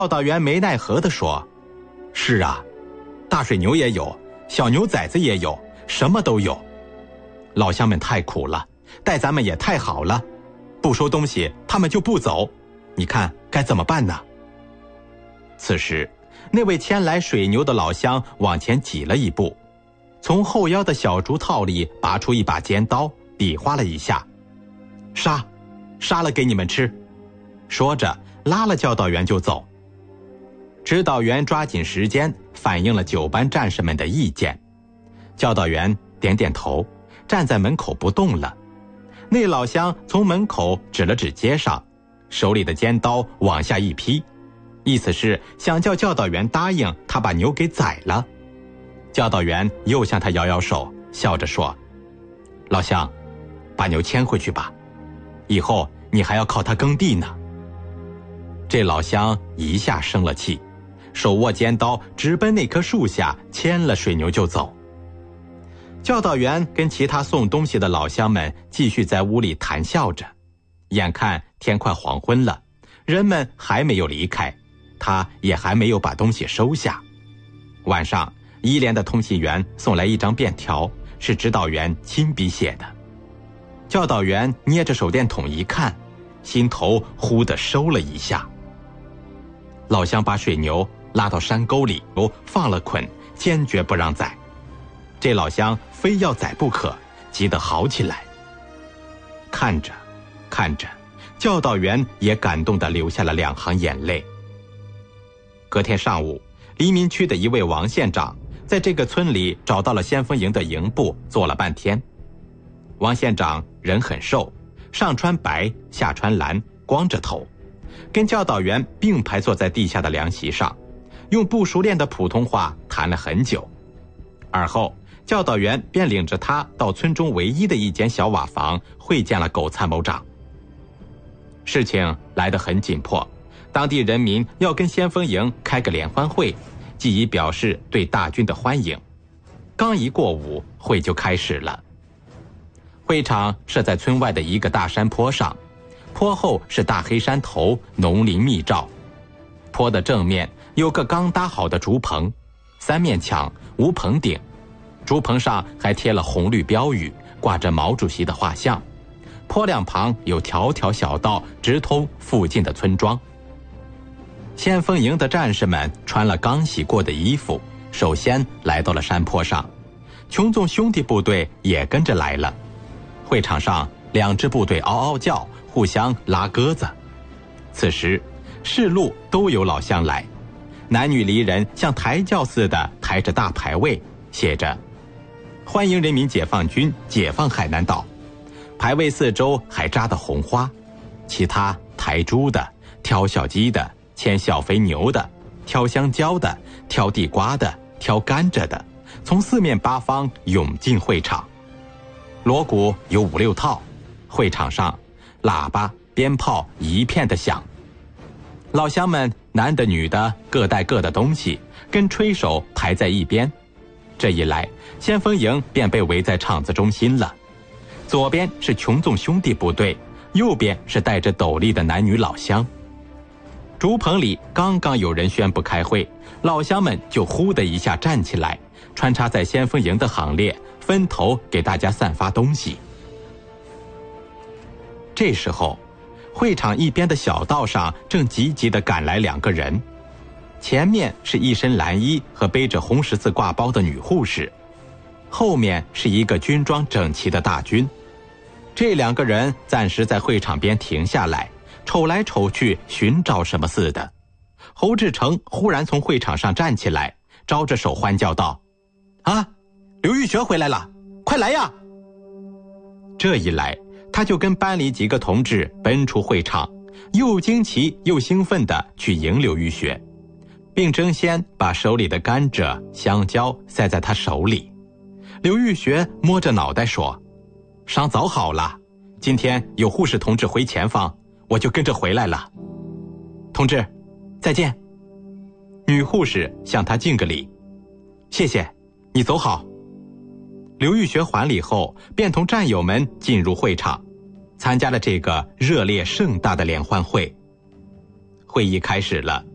教导员没奈何地说：是啊，大水牛也有，小牛崽子也有，什么都有。老乡们太苦了，待咱们也太好了，不收东西他们就不走，你看该怎么办呢？此时那位牵来水牛的老乡往前挤了一步，从后腰的小竹套里拔出一把尖刀，比划了一下：杀了给你们吃。说着拉了教导员就走。指导员抓紧时间反映了9班战士们的意见，教导员点点头，站在门口不动了。那老乡从门口指了指街上，手里的尖刀往下一劈，意思是想叫教导员答应他把牛给宰了。教导员又向他摇摇手，笑着说：老乡，把牛牵回去吧，以后你还要靠它耕地呢。这老乡一下生了气，手握尖刀直奔那棵树下，牵了水牛就走。教导员跟其他送东西的老乡们继续在屋里谈笑着，眼看天快黄昏了，人们还没有离开，他也还没有把东西收下。晚上1连的通信员送来一张便条，是指导员亲笔写的。教导员捏着手电筒一看，心头忽地收了一下。老乡把水牛拉到山沟里，放了捆，坚决不让宰。这老乡非要宰不可，急得嚎起来。看着教导员也感动地流下了2行眼泪。隔天上午，黎民区的一位王县长在这个村里找到了先锋营的营部，坐了半天。王县长人很瘦，上穿白，下穿蓝，光着头，跟教导员并排坐在地下的凉席上，用不熟练的普通话谈了很久。而后教导员便领着他到村中唯一的一间小瓦房会见了苟参谋长。事情来得很紧迫，当地人民要跟先锋营开个联欢会，既以表示对大军的欢迎。刚一过午，会就开始了。会场设在村外的一个大山坡上，坡后是大黑山头，农林密罩。坡的正面有个刚搭好的竹棚，3面墙，无棚顶，竹棚上还贴了红绿标语，挂着毛主席的画像。坡两旁有条条小道直通附近的村庄。先锋营的战士们穿了刚洗过的衣服，首先来到了山坡上。群众兄弟部队也跟着来了。会场上2支部队嗷嗷叫，互相拉鸽子。此时市路都有老乡来，男女离人像抬轿似的抬着大牌位，写着欢迎人民解放军解放海南岛。牌位四周还扎的红花，其他抬猪的，挑小鸡的，牵小肥牛的，挑香蕉的，挑地瓜的，挑甘蔗的，从4面8方涌进会场。锣鼓有5、6套，会场上喇叭鞭炮一片的响。老乡们男的女的各带各的东西，跟吹手排在一边。这一来，先锋营便被围在场子中心了。左边是群众兄弟部队，右边是戴着斗笠的男女老乡。竹棚里刚刚有人宣布开会，老乡们就呼的一下站起来，穿插在先锋营的行列，分头给大家散发东西。这时候，会场一边的小道上正急急地赶来2个人，前面是一身蓝衣和背着红十字挂包的女护士，后面是一个军装整齐的大军。这2个人暂时在会场边停下来，瞅来瞅去，寻找什么似的。侯志成忽然从会场上站起来，招着手欢叫道：啊，刘玉学回来了，快来呀！这一来，他就跟班里几个同志奔出会场，又惊奇又兴奋地去迎刘玉学，并争先把手里的甘蔗、香蕉塞在他手里。刘玉学摸着脑袋说：伤早好了，今天有护士同志回前方，我就跟着回来了。同志，再见。女护士向他敬个礼：谢谢，你走好。刘玉学还礼后，便同战友们进入会场，参加了这个热烈盛大的联欢会。会议开始了，